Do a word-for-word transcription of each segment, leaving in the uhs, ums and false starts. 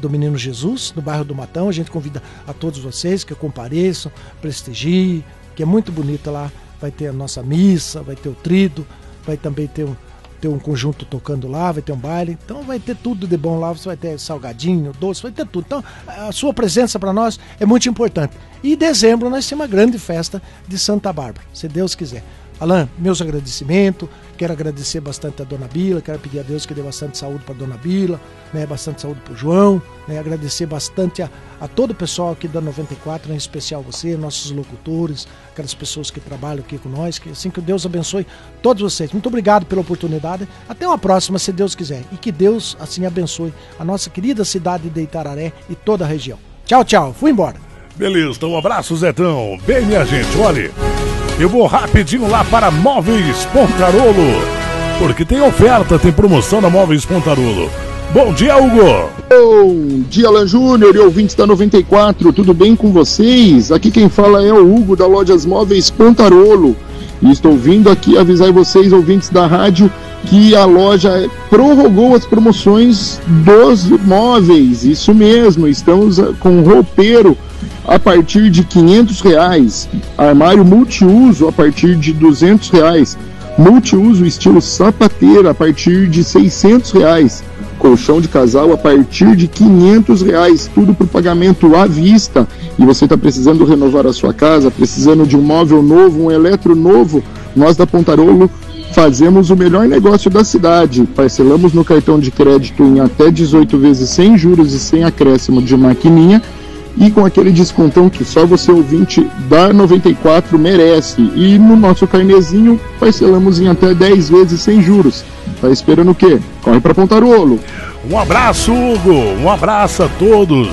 do Menino Jesus, no bairro do Matão. A gente convida a todos vocês que compareçam, prestigiem, que é muito bonita lá. Vai ter a nossa missa, vai ter o trido, vai também ter um, ter um conjunto tocando lá, vai ter um baile. Então vai ter tudo de bom lá, você vai ter salgadinho, doce, vai ter tudo. Então a sua presença para nós é muito importante. E em dezembro nós temos uma grande festa de Santa Bárbara, se Deus quiser. Alain, meus agradecimentos, quero agradecer bastante a Dona Bila, quero pedir a Deus que dê bastante saúde para a Dona Bila, né, bastante saúde para o João, né, agradecer bastante a, a todo o pessoal aqui da noventa e quatro, em especial você, nossos locutores, aquelas pessoas que trabalham aqui com nós, que assim que Deus abençoe todos vocês. Muito obrigado pela oportunidade, até uma próxima, se Deus quiser, e que Deus assim abençoe a nossa querida cidade de Itararé e toda a região. Tchau, tchau, fui embora. Beleza, então um abraço, Zetão. Bem, minha gente, olha, eu vou rapidinho lá para Móveis Pontarolo, porque tem oferta, tem promoção na Móveis Pontarolo. Bom dia, Hugo! Bom dia, Alan Júnior e ouvintes da noventa e quatro, tudo bem com vocês? Aqui quem fala é o Hugo da Lojas Móveis Pontarolo. E estou vindo aqui avisar vocês, ouvintes da rádio, que a loja prorrogou as promoções dos móveis. Isso mesmo, estamos com roupeiro a partir de quinhentos reais, armário multiuso a partir de duzentos reais, multiuso estilo sapateira a partir de seiscentos reais, colchão de casal a partir de quinhentos reais, tudo por pagamento à vista. E você está precisando renovar a sua casa, precisando de um móvel novo, um eletro novo, nós da Pontarolo fazemos o melhor negócio da cidade. Parcelamos no cartão de crédito em até dezoito vezes sem juros e sem acréscimo de maquininha, e com aquele descontão que só você, ouvinte da noventa e quatro, merece. E no nosso carnezinho parcelamos em até dez vezes sem juros. Tá esperando o quê? Corre pra Pontarolo. Um abraço, Hugo, um abraço a todos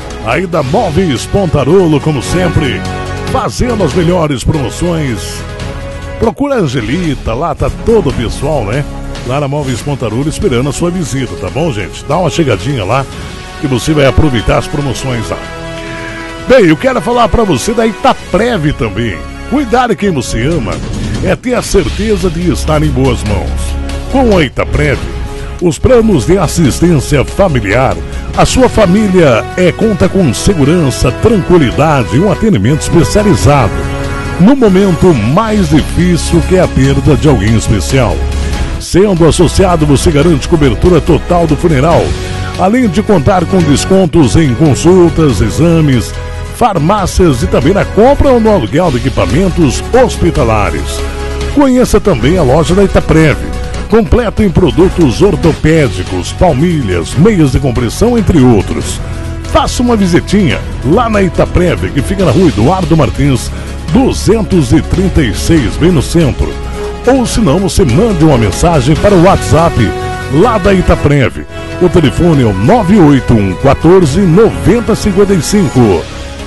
aí da Móveis Pontarolo, como sempre, fazendo as melhores promoções. Procura a Angelita, lá tá todo o pessoal, né? Lá na Móveis Pontarolo esperando a sua visita, tá bom, gente? Dá uma chegadinha lá que você vai aproveitar as promoções lá. Bem, eu quero falar para você da Itaprev também. Cuidar de quem você ama é ter a certeza de estar em boas mãos. Com a Itaprev, os planos de assistência familiar, a sua família é, conta com segurança, tranquilidade e um atendimento especializado no momento mais difícil, que é a perda de alguém especial. Sendo associado, você garante cobertura total do funeral, além de contar com descontos em consultas, exames, farmácias e também na compra ou no aluguel de equipamentos hospitalares. Conheça também a loja da Itaprev, completa em produtos ortopédicos, palmilhas, meias de compressão, entre outros. Faça uma visitinha lá na Itaprev, que fica na rua Eduardo Martins, duzentos e trinta e seis, bem no centro. Ou se não, você mande uma mensagem para o WhatsApp lá da Itaprev. O telefone é o nove oito um um quatro nove zero cinco cinco.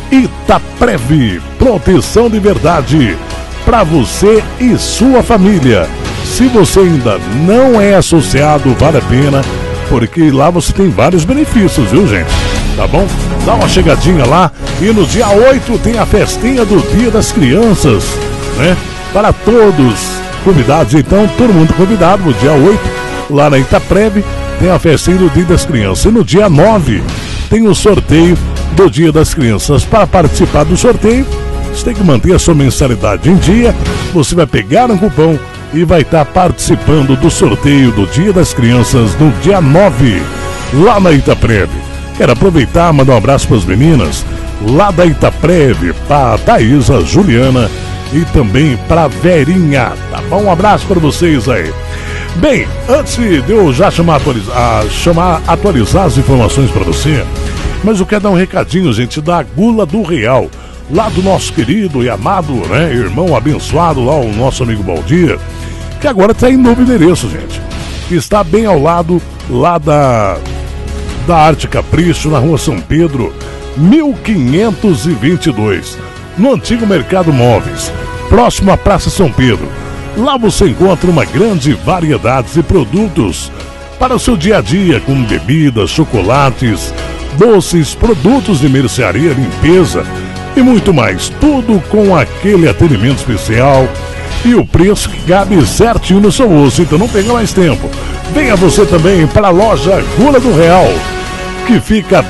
Itaprev, proteção de verdade para você e sua família. Se você ainda não é associado, vale a pena, porque lá você tem vários benefícios, viu, gente? Tá bom? Dá uma chegadinha lá. E no dia oito tem a festinha do Dia das Crianças, né? Para todos convidados, então, todo mundo convidado no dia oito, lá na Itaprev, tem a festinha do Dia das Crianças. E no dia nove tem o sorteio do Dia das Crianças. Para participar do sorteio, você tem que manter a sua mensalidade em dia. Você vai pegar um cupom e vai estar participando do sorteio do Dia das Crianças no dia nove, lá na Itaprev. Quero aproveitar e mandar um abraço para as meninas lá da Itaprev, para a Thaisa, a Juliana e também para a Verinha, tá bom? Um abraço para vocês aí. Bem, antes de eu já chamar, atualizar, chamar, atualizar as informações para você, mas eu quero dar um recadinho, gente, da Gula do Real, lá do nosso querido e amado, né, irmão abençoado, lá o nosso amigo Baldir, que agora está em novo endereço, gente. Está bem ao lado, lá da, da Arte Capricho, na rua São Pedro, mil quinhentos e vinte e dois, no antigo Mercado Móveis, próximo à Praça São Pedro. Lá você encontra uma grande variedade de produtos para o seu dia a dia, como bebidas, chocolates, doces, produtos de mercearia, limpeza e muito mais. Tudo com aquele atendimento especial e o preço que cabe certinho no seu bolso. Então não pega mais tempo. Venha você também para a loja Gula do Real, que fica